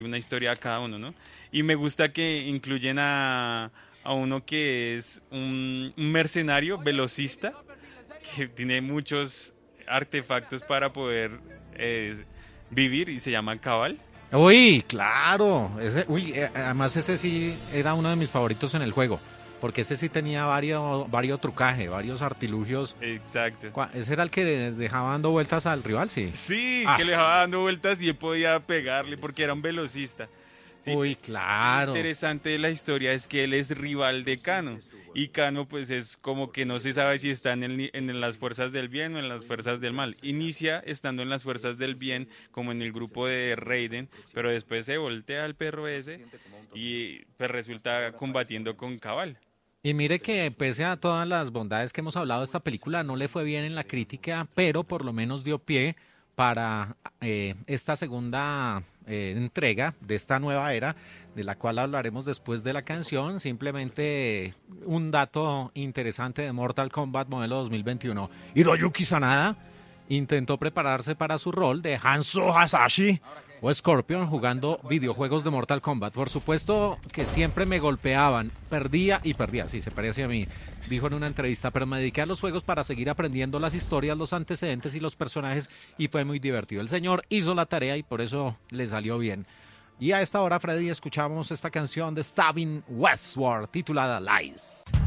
una historia a cada uno, ¿no? Y me gusta que incluyen a uno que es un mercenario velocista que tiene muchos artefactos para poder eh, vivir y se llama Cabal. Uy, claro. Además ese sí era uno de mis favoritos en el juego, porque ese sí tenía varios trucaje, varios artilugios. Exacto. Ese era el que dejaba dando vueltas al rival, sí. Sí, Ah, que le dejaba dando vueltas y él podía pegarle porque era un velocista. Sí, uy, lo claro. interesante de la historia es que él es rival de Kano y Kano pues es como que no se sabe si está en las fuerzas del bien o en las fuerzas del mal. Inicia estando en las fuerzas del bien como en el grupo de Raiden, pero después se voltea al perro ese y pues resulta combatiendo con Cabal. Y mire que pese a todas las bondades que hemos hablado de esta película, no le fue bien en la crítica, pero por lo menos dio pie para esta segunda entrega de esta nueva era, de la cual hablaremos después de la canción. Simplemente un dato interesante de Mortal Kombat modelo 2021. Hiroyuki Sanada intentó prepararse para su rol de Hanzo Hasashi o Scorpion jugando videojuegos de Mortal Kombat. Por supuesto que siempre me golpeaban, perdía y perdía, sí, se parecía a mí, dijo en una entrevista, pero me dediqué a los juegos para seguir aprendiendo las historias, los antecedentes y los personajes y fue muy divertido. El señor hizo la tarea y por eso le salió bien. Y a esta hora, Freddy, escuchamos esta canción de Stavin Westward titulada Lies.